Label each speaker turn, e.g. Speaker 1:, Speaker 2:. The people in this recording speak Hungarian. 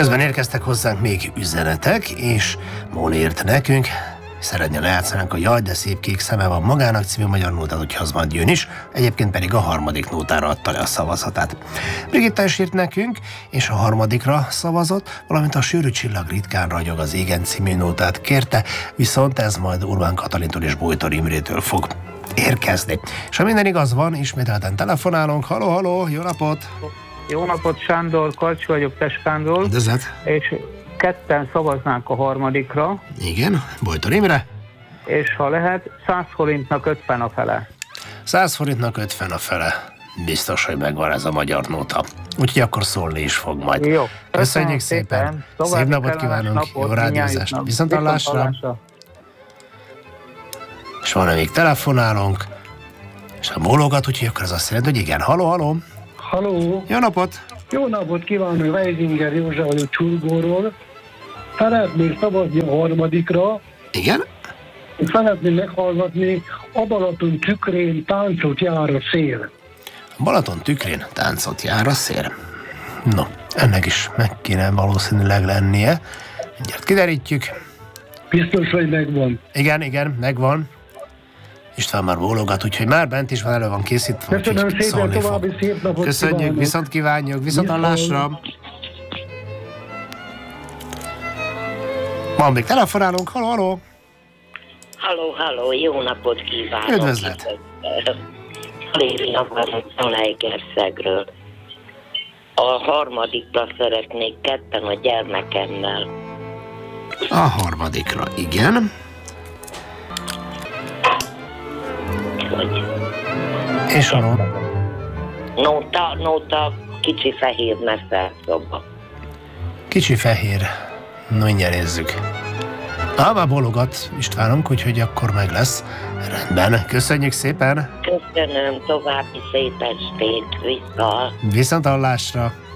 Speaker 1: Közben érkeztek hozzánk még üzenetek, és Móni írt nekünk, szeretne lejátszanánk a Jaj, de szép kék szeme van magának című magyar nótát, hogyha az majd jön is, egyébként pedig a harmadik nótára adta le a szavazatát. Brigitta is írt nekünk, és a harmadikra szavazott, valamint a Sűrű csillag ritkán ragyog az égen című nótát kérte, viszont ez majd Urbán Katalintól és Bojtor Imrétől fog érkezni. És ha minden igaz van, ismételten telefonálunk. Halló, halló, jó napot!
Speaker 2: Jó napot, Sándor, Karcsi vagyok Peskándról, és ketten szavaznánk a harmadikra.
Speaker 1: Igen, Bojtor Imre.
Speaker 2: És ha lehet, 100 forintnak 50 a fele.
Speaker 1: 100 forintnak 50 a fele. Biztos, hogy megvan ez a magyar nóta. Úgyhogy akkor szólni is fog majd.
Speaker 2: Jó.
Speaker 1: Köszönjük szépen. Szép napot kívánunk. Jó rádiózást. Viszonthallásra. És van, még telefonálunk. És ha bólogat, úgyhogy akkor az azt jelenti, hogy igen. Halló, halló.
Speaker 3: Halló!
Speaker 1: Jó napot!
Speaker 3: Jó napot kívánok, Weisinger József vagyok Csurgóról. Szeretnék szavazni a harmadikra.
Speaker 1: Igen?
Speaker 3: Szeretném meghallgatni a Balaton tükrén táncot jár a szél.
Speaker 1: A Balaton tükrén táncot jár a szél. No, ennek is meg kéne valószínűleg lennie. Mindjárt kiderítjük.
Speaker 3: Biztos, hogy megvan.
Speaker 1: Igen, megvan. István már bólogat, úgyhogy már bent is van, elő van készítve.
Speaker 3: Köszönöm szépen, további szép napot.
Speaker 1: Köszönjük,
Speaker 3: kívánok.
Speaker 1: viszont kívánjuk, viszonthallásra. Van még telefonálunk, halló, halló.
Speaker 4: Halló, jó napot kívánok!
Speaker 1: Üdvözlet!
Speaker 4: Lévina vagyok Zalaegerszegről. A harmadikra szeretnék ketten a gyermekemmel.
Speaker 1: A harmadikra, igen.
Speaker 4: Hogy
Speaker 1: És a
Speaker 4: Nóta, kicsi fehér messzerszoba.
Speaker 1: kicsi fehér. No, mindjárt nézzük. Már bólogat Istvánunk, úgyhogy akkor meg lesz. Rendben, köszönjük szépen.
Speaker 4: Köszönöm, további szép estét, vissza.
Speaker 1: Viszonthallásra.